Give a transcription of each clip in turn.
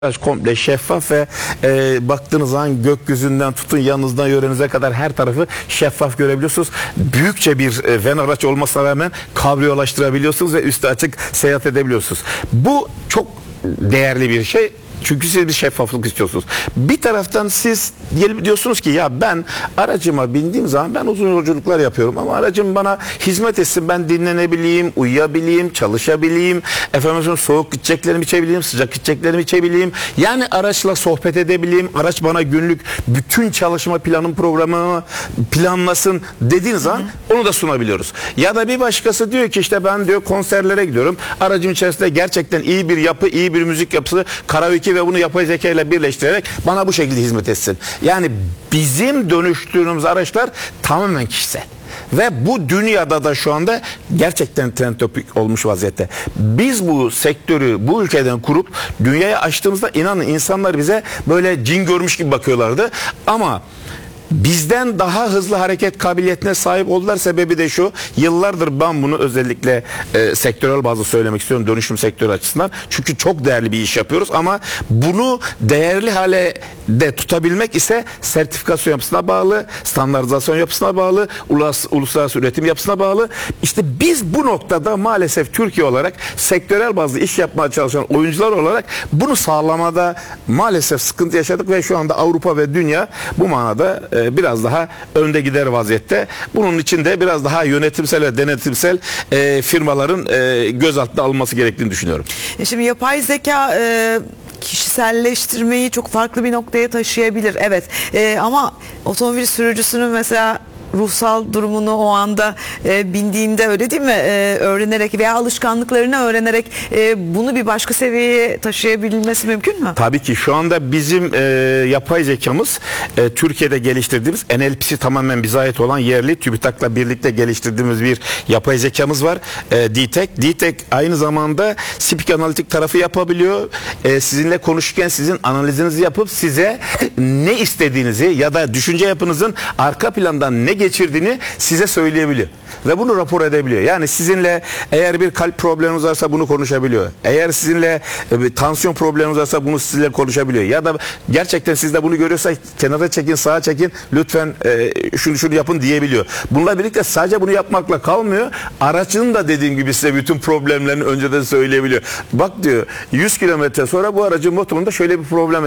komple şeffaf ve baktığınız zaman gökyüzünden tutun yanınızdan yörenize kadar her tarafı şeffaf görebiliyorsunuz. Büyükçe bir van araç olmasına rağmen kabriyolaştırabiliyorsunuz ve üstü açık seyahat edebiliyorsunuz. Bu çok değerli bir şey. Çünkü siz bir şeffaflık istiyorsunuz. Bir taraftan siz diyorsunuz ki ya ben aracıma bindiğim zaman ben uzun yolculuklar yapıyorum ama aracım bana hizmet etsin. Ben dinlenebileyim, uyuyabileyim, çalışabileyim, efendim soğuk içeceklerimi içebileyim, sıcak içeceklerimi içebileyim. Yani araçla sohbet edebileyim. Araç bana günlük bütün çalışma planım programımı planlasın dediğiniz zaman onu da sunabiliyoruz. Ya da bir başkası diyor ki işte ben diyor konserlere gidiyorum. Aracım içerisinde gerçekten iyi bir yapı, iyi bir müzik yapısı, karaoke ve bunu yapay zeka ile birleştirerek bana bu şekilde hizmet etsin. Yani bizim dönüştürdüğümüz araçlar tamamen kişisel. Ve bu dünyada da şu anda gerçekten trend topik olmuş vaziyette. Biz bu sektörü bu ülkeden kurup dünyaya açtığımızda inanın insanlar bize böyle cin görmüş gibi bakıyorlardı. Ama bizden daha hızlı hareket kabiliyetine sahip oldular. Sebebi de şu, yıllardır ben bunu özellikle sektörel bazda söylemek istiyorum dönüşüm sektörü açısından. Çünkü çok değerli bir iş yapıyoruz ama bunu değerli hale de tutabilmek ise sertifikasyon yapısına bağlı, standartizasyon yapısına bağlı, uluslararası üretim yapısına bağlı. İşte biz bu noktada maalesef Türkiye olarak sektörel bazda iş yapmaya çalışan oyuncular olarak bunu sağlamada maalesef sıkıntı yaşadık ve şu anda Avrupa ve dünya bu manada biraz daha önde gider vaziyette. Bunun için de biraz daha yönetimsel ve denetimsel firmaların göz altına alınması gerektiğini düşünüyorum. Şimdi yapay zeka kişiselleştirmeyi çok farklı bir noktaya taşıyabilir. Evet. Ama otomobil sürücüsünün mesela ruhsal durumunu o anda bindiğinde öyle değil mi? Öğrenerek veya alışkanlıklarını öğrenerek bunu bir başka seviyeye taşıyabilmesi mümkün mü? Tabii ki şu anda bizim yapay zekamız Türkiye'de geliştirdiğimiz NLP'si tamamen bize ait olan yerli TÜBİTAK'la birlikte geliştirdiğimiz bir yapay zekamız var. D-Tech. D-Tech aynı zamanda speak analitik tarafı yapabiliyor. Sizinle konuşurken sizin analizinizi yapıp size ne istediğinizi ya da düşünce yapınızın arka plandan ne geçirdiğini size söyleyebiliyor. Ve bunu rapor edebiliyor. Yani sizinle eğer bir kalp probleminiz varsa bunu konuşabiliyor. Eğer sizinle bir tansiyon probleminiz varsa bunu sizinle konuşabiliyor. Ya da gerçekten siz de bunu görüyorsa kenara çekin, sağa çekin, lütfen şunu yapın diyebiliyor. Bununla birlikte sadece bunu yapmakla kalmıyor. Aracın da dediğim gibi size bütün problemlerini önceden söyleyebiliyor. Bak diyor 100 kilometre sonra bu aracın motorunda şöyle bir problem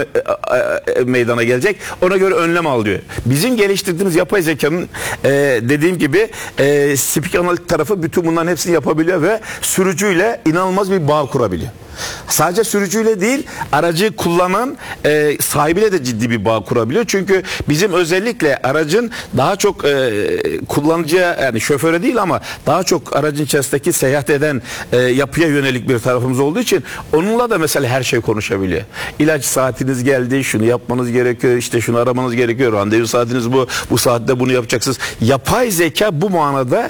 meydana gelecek. Ona göre önlem al diyor. Bizim geliştirdiğimiz yapay zekanın dediğim gibi speak analitik tarafı bütün bunların hepsini yapabiliyor ve sürücüyle inanılmaz bir bağ kurabiliyor. Sadece sürücüyle değil, aracı kullanan sahibiyle de ciddi bir bağ kurabiliyor. Çünkü bizim özellikle aracın daha çok kullanıcıya yani şoföre değil ama daha çok aracın içerisindeki seyahat eden yapıya yönelik bir tarafımız olduğu için onunla da mesela her şey konuşabiliyor. İlaç saatiniz geldi, şunu yapmanız gerekiyor, işte şunu aramanız gerekiyor, randevu saatiniz bu saatte bunu yapacaksınız. Yapay zeka bu manada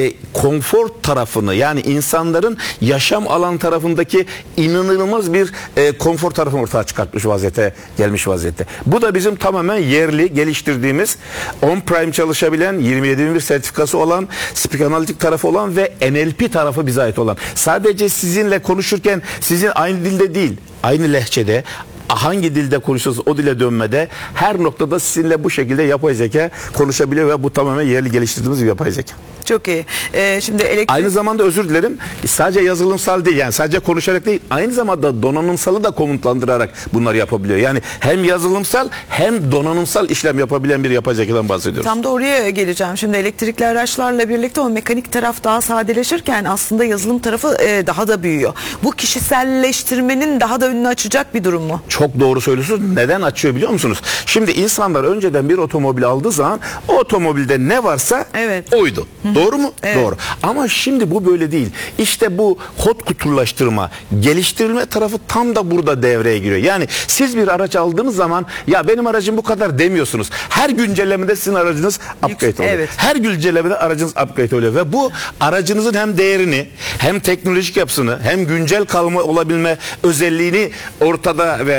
konfor tarafını yani insanların yaşam alan tarafındaki inanılmaz bir konfor tarafını ortaya çıkartmış vaziyete gelmiş vaziyette. Bu da bizim tamamen yerli geliştirdiğimiz on-prime çalışabilen 27.001 sertifikası olan speak analitik tarafı olan ve NLP tarafı bize ait olan. Sadece sizinle konuşurken sizin aynı dilde değil, aynı lehçede hangi dilde konuşuyorsanız o dile dönmede her noktada sizinle bu şekilde yapay zeka konuşabiliyor ve bu tamamen yerli geliştirdiğimiz bir yapay zeka. Çok iyi. Şimdi aynı zamanda özür dilerim. Sadece yazılımsal değil yani sadece konuşarak değil aynı zamanda donanımsalı da komutlandırarak bunları yapabiliyor. Yani hem yazılımsal hem donanımsal işlem yapabilen bir yapay zekadan bahsediyoruz. Tam da oraya geleceğim. Şimdi elektrikli araçlarla birlikte o mekanik taraf daha sadeleşirken aslında yazılım tarafı daha da büyüyor. Bu kişiselleştirmenin daha da önünü açacak bir durum mu? Çok doğru söylüyorsunuz. Neden açıyor biliyor musunuz? Şimdi insanlar önceden bir otomobil aldığı zaman o otomobilde ne varsa oydu. Doğru mu? Evet. Doğru. Ama şimdi bu böyle değil. İşte bu kod kutulaştırma, geliştirilme tarafı tam da burada devreye giriyor. Yani siz bir araç aldığınız zaman ya benim aracım bu kadar demiyorsunuz. Her güncellemede sizin aracınız upgrade oluyor. Evet. Her güncellemede aracınız upgrade oluyor ve bu aracınızın hem değerini hem teknolojik yapısını hem güncel kalma olabilme özelliğini ortada ve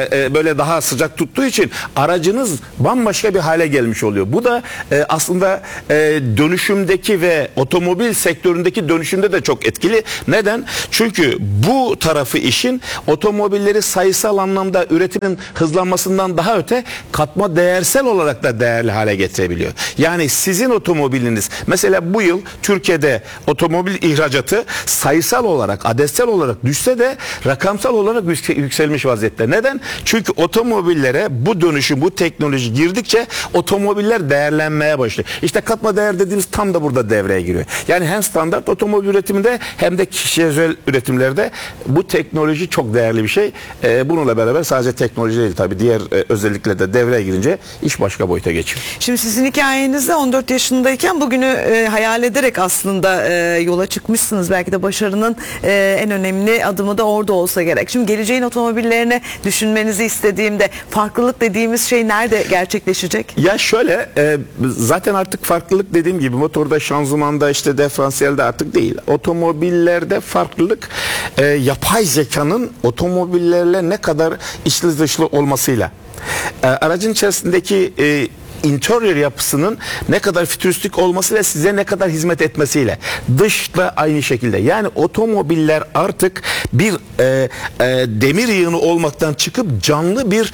böyle daha sıcak tuttuğu için aracınız bambaşka bir hale gelmiş oluyor. Bu da aslında dönüşümdeki ve otomobil sektöründeki dönüşümde de çok etkili. Neden? Çünkü bu tarafı işin otomobilleri sayısal anlamda üretimin hızlanmasından daha öte katma değersel olarak da değerli hale getirebiliyor. Yani sizin otomobiliniz mesela bu yıl Türkiye'de otomobil ihracatı sayısal olarak, adetsel olarak düşse de rakamsal olarak yükselmiş vaziyette. Neden? Çünkü otomobillere bu dönüşüm, bu teknoloji girdikçe otomobiller değerlenmeye başlıyor. İşte katma değer dediğimiz tam da burada devreye giriyor. Yani hem standart otomobil üretiminde hem de kişiye özel üretimlerde bu teknoloji çok değerli bir şey. Bununla beraber sadece teknoloji değil tabii, diğer özellikle de devreye girince iş başka boyuta geçiyor. Şimdi sizin hikayenizde 14 yaşındayken bugünü hayal ederek aslında yola çıkmışsınız. Belki de başarının en önemli adımı da orada olsa gerek. Şimdi geleceğin otomobillerini düşünmenizi istediğimde farklılık dediğimiz şey nerede gerçekleşecek? Ya şöyle, zaten artık farklılık dediğim gibi motorda, şanzımanda, işte diferansiyelde artık değil. Otomobillerde farklılık yapay zekanın otomobillerle ne kadar içli dışlı olmasıyla, aracın içerisindeki interior yapısının ne kadar fütüristik olmasıyla, size ne kadar hizmet etmesiyle, dışla aynı şekilde. Yani otomobiller artık bir demir yığını olmaktan çıkıp canlı bir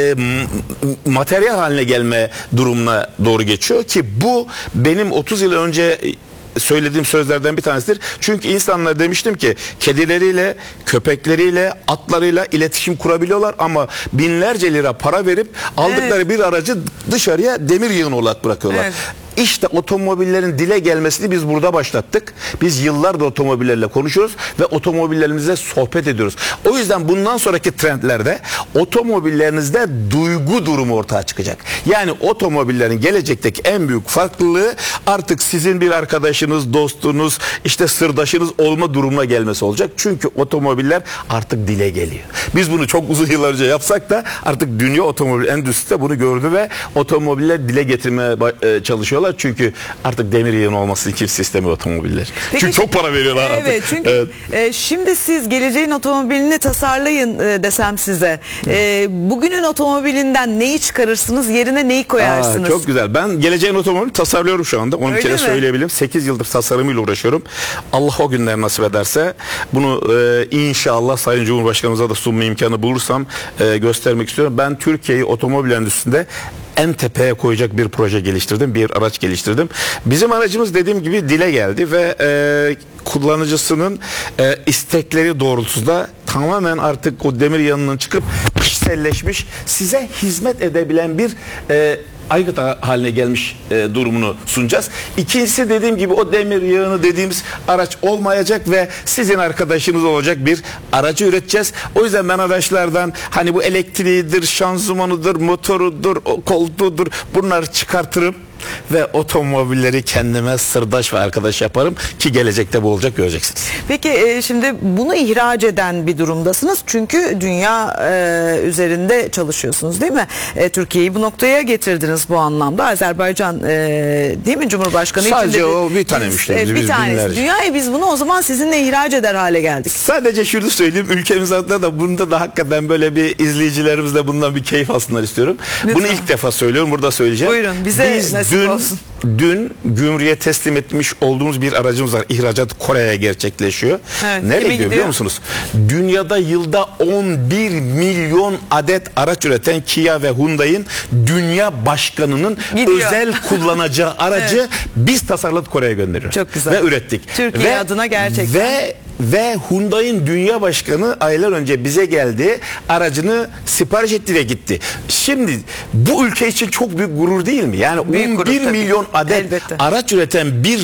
materyal haline gelme durumuna doğru geçiyor ki bu benim 30 yıl önce söylediğim sözlerden bir tanesidir. Çünkü insanlar, demiştim ki, kedileriyle, köpekleriyle, atlarıyla iletişim kurabiliyorlar ama binlerce lira para verip aldıkları bir aracı dışarıya demir yığını olarak bırakıyorlar. Evet. İşte otomobillerin dile gelmesini biz burada başlattık. Biz yıllardır otomobillerle konuşuyoruz ve otomobillerimizle sohbet ediyoruz. O yüzden bundan sonraki trendlerde otomobillerinizde duygu durumu ortaya çıkacak. Yani otomobillerin gelecekteki en büyük farklılığı artık sizin bir arkadaşınız, dostunuz, işte sırdaşınız olma durumuna gelmesi olacak. Çünkü otomobiller artık dile geliyor. Biz bunu çok uzun yıllar önce yapsak da artık dünya otomobil endüstrisi de bunu gördü ve otomobiller dile getirmeye çalışıyorlar. Çünkü artık demir yığını olması kimse istemiyor otomobiller. Peki, çünkü çok para veriyorlar artık. Evet, çünkü şimdi siz geleceğin otomobilini tasarlayın desem size. Bugünün otomobilinden neyi çıkarırsınız, yerine neyi koyarsınız? Çok güzel. Ben geleceğin otomobili tasarlıyorum şu anda. Onu bir kere söyleyebilirim. 8 yıldır tasarımıyla uğraşıyorum. Allah o günler nasip ederse bunu inşallah Sayın Cumhurbaşkanımıza da sunma imkanı bulursam göstermek istiyorum. Ben Türkiye'yi otomobil endüstrisinde en tepeye koyacak bir proje geliştirdim, bir araç geliştirdim. Bizim aracımız dediğim gibi dile geldi ve kullanıcısının istekleri doğrultusunda tamamen artık o demir yanının çıkıp kişiselleşmiş, size hizmet edebilen bir aygıt haline gelmiş durumunu sunacağız. İkincisi, dediğim gibi, o demir yığını dediğimiz araç olmayacak ve sizin arkadaşınız olacak bir aracı üreteceğiz. O yüzden ben araçlardan hani bu elektriğidir, şanzımanıdır, motorudur, koltuğudur, bunları çıkartırım ve otomobilleri kendime sırdaş ve arkadaş yaparım ki gelecekte bu olacak, göreceksiniz. Peki şimdi bunu ihraç eden bir durumdasınız çünkü dünya üzerinde çalışıyorsunuz, değil mi? Türkiye'yi bu noktaya getirdiniz bu anlamda. Azerbaycan değil mi Cumhurbaşkanı? Sadece o bir tane müşterimiz. Bir tanesi. Dünyaya biz bunu o zaman sizinle ihraç eder hale geldik. Sadece şunu söyleyeyim, ülkemiz adına da bunda da hakikaten böyle bir izleyicilerimiz de bundan bir keyif alsınlar istiyorum. Lütfen. Bunu ilk defa söylüyorum, burada söyleyeceğim. Buyurun, bize nasip olsun. Dün gümrüğe teslim etmiş olduğumuz bir aracımız var. İhracat Kore'ye gerçekleşiyor. Evet, nereye gidiyor biliyor musunuz? Dünyada yılda 11 milyon adet araç üreten Kia ve Hyundai'nin dünya başkanının özel kullanacağı aracı biz tasarladık, Kore'ye gönderiyoruz. Çok güzel. Ve ürettik. Türkiye adına gerçekten. Ve Hyundai'nin dünya başkanı aylar önce bize geldi, aracını sipariş etti ve gitti. Şimdi bu ülke için çok büyük gurur değil mi? Yani büyük 11 gurur, milyon adet elbette araç üreten bir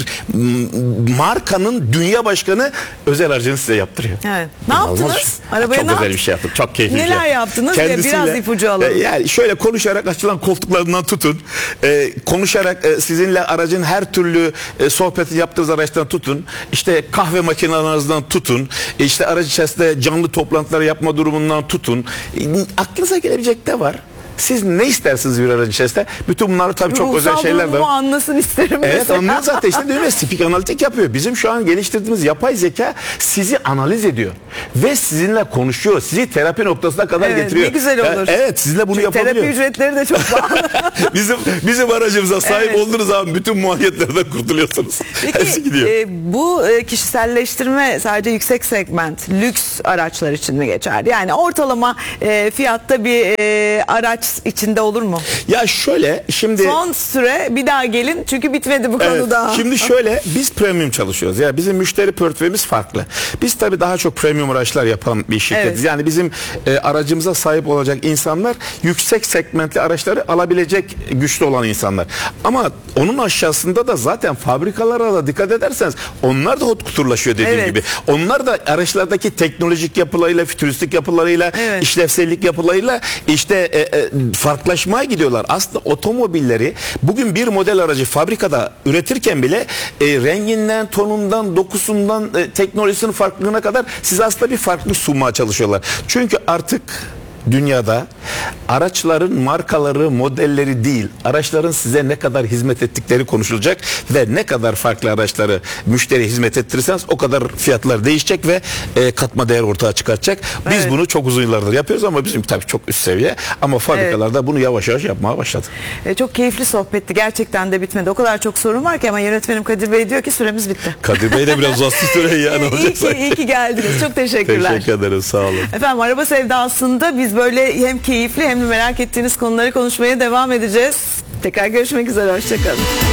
markanın dünya başkanı özel aracını size yaptırıyor. Evet. Ne yaptınız? Arabaya çok güzel bir şey yaptık. Çok keyifli bir şey. Neler yaptınız? Biraz ipucu alalım. Yani şöyle konuşarak açılan koltuklarından tutun. Konuşarak sizinle aracın her türlü sohbeti yaptığınız araçtan tutun. İşte kahve makinelerinizden tutun. İşte aracı içerisinde canlı toplantıları yapma durumundan tutun. Aklınıza gelebilecek ne var? Siz ne istersiniz bir aracın içerisinde? Bütün bunlar tabii çok özel şeyler var. Ruhsal anlasın isterim Evet, mesela. onlar zaten işte diyorum ya, speak analitik yapıyor. Bizim şu an geliştirdiğimiz yapay zeka sizi analiz ediyor ve sizinle konuşuyor. Sizi terapi noktasına kadar Evet, getiriyor. ne güzel olur. Evet, sizinle bunu Çünkü yapabiliyor. terapi ücretleri de çok pahalı. bizim aracımıza sahip Evet. oldunuz abi, bütün muafiyetlerden kurtuluyorsunuz. Hepsi gidiyor. Peki bu kişiselleştirme sadece yüksek segment, lüks araçlar için mi geçer? Yani ortalama fiyatta bir araç içinde olur mu? Ya şöyle şimdi Son süre bir daha gelin çünkü bitmedi bu evet, konuda. şimdi şöyle, biz premium çalışıyoruz. Ya bizim müşteri portföyümüz farklı. Biz tabii daha çok premium araçlar yapan bir şirketiz. Evet. Yani bizim aracımıza sahip olacak insanlar yüksek segmentli araçları alabilecek güçlü olan insanlar. Ama onun aşağısında da zaten fabrikalara da dikkat ederseniz onlar da hot kuturlaşıyor dediğim Evet. gibi. Onlar da araçlardaki teknolojik yapılarıyla, fütüristik yapılarıyla, Evet. işlevsellik yapılarıyla işte farklılaşmaya gidiyorlar. Aslında otomobilleri bugün bir model aracı fabrikada üretirken bile renginden, tonundan, dokusundan, teknolojisinin farklılığına kadar size aslında bir farklı sunmaya çalışıyorlar. Çünkü artık dünyada araçların markaları, modelleri değil, araçların size ne kadar hizmet ettikleri konuşulacak ve ne kadar farklı araçları müşteriye hizmet ettirirseniz o kadar fiyatlar değişecek ve katma değer ortaya çıkartacak. Biz Evet. bunu çok uzun yıllardır yapıyoruz ama bizim tabii çok üst seviye, ama fabrikalarda bunu yavaş yavaş yapmaya başladı. Çok keyifli sohbetti. Gerçekten de bitmedi. O kadar çok sorun var ki ama yönetmenim Kadir Bey diyor ki süremiz bitti. Kadir Bey de biraz uzastı süreyi yani, olacak iyi ki geldiniz. Çok teşekkürler. Teşekkür ederim, sağ olun. Efendim, araba sevdasında biz böyle hem keyifli hem de merak ettiğiniz konuları konuşmaya devam edeceğiz. Tekrar görüşmek üzere. Hoşçakalın.